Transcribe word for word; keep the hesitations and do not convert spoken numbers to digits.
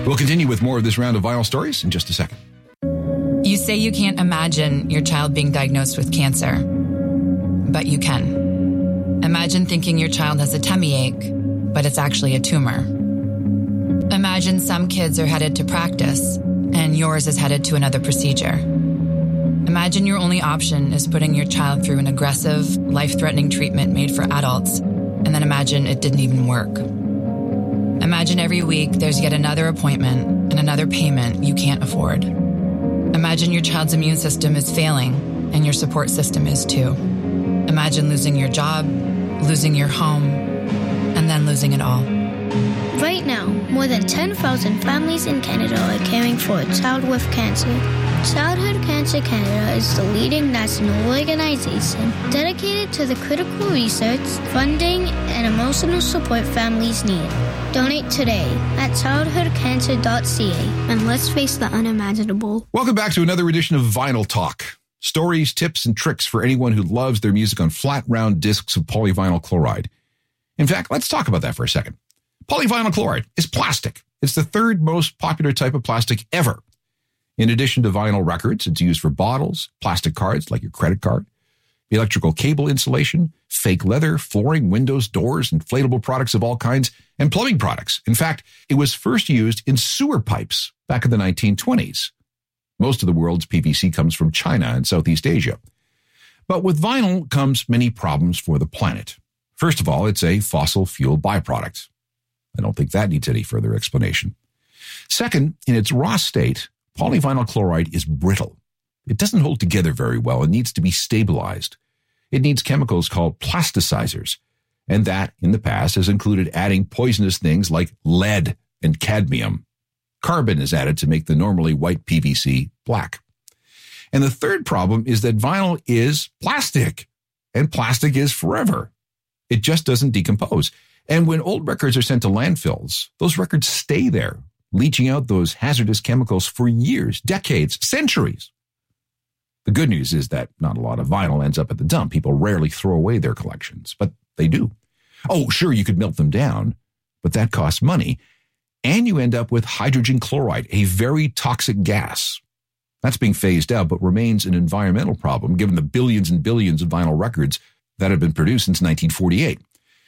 We'll continue with more of this round of vinyl stories in just a second. You say you can't imagine your child being diagnosed with cancer, but you can. Imagine thinking your child has a tummy ache, but it's actually a tumor. Imagine some kids are headed to practice, and yours is headed to another procedure. Imagine your only option is putting your child through an aggressive, life-threatening treatment made for adults, and then imagine it didn't even work. Imagine every week there's yet another appointment and another payment you can't afford. Imagine your child's immune system is failing, and your support system is too. Imagine losing your job, losing your home, and then losing it all. Right now, more than ten thousand families in Canada are caring for a child with cancer. Childhood Cancer Canada is the leading national organization dedicated to the critical research, funding, and emotional support families need. Donate today at childhood cancer dot c a and let's face the unimaginable. Welcome back to another edition of Vinyl Talk. Stories, tips, and tricks for anyone who loves their music on flat, round discs of polyvinyl chloride. In fact, let's talk about that for a second. Polyvinyl chloride is plastic. It's the third most popular type of plastic ever. In addition to vinyl records, it's used for bottles, plastic cards like your credit card, electrical cable insulation, fake leather, flooring, windows, doors, inflatable products of all kinds, and plumbing products. In fact, it was first used in sewer pipes back in the nineteen twenties. Most of the world's P V C comes from China and Southeast Asia. But with vinyl comes many problems for the planet. First of all, it's a fossil fuel byproduct. I don't think that needs any further explanation. Second, in its raw state, polyvinyl chloride is brittle. It doesn't hold together very well and needs to be stabilized. It needs chemicals called plasticizers, and that, in the past, has included adding poisonous things like lead and cadmium. Carbon is added to make the normally white P V C black. And the third problem is that vinyl is plastic, and plastic is forever. It just doesn't decompose. And when old records are sent to landfills, those records stay there, leaching out those hazardous chemicals for years, decades, centuries. The good news is that not a lot of vinyl ends up at the dump. People rarely throw away their collections, but they do. Oh, sure, you could melt them down, but that costs money. And you end up with hydrogen chloride, a very toxic gas. That's being phased out, but remains an environmental problem given the billions and billions of vinyl records that have been produced since nineteen forty-eight.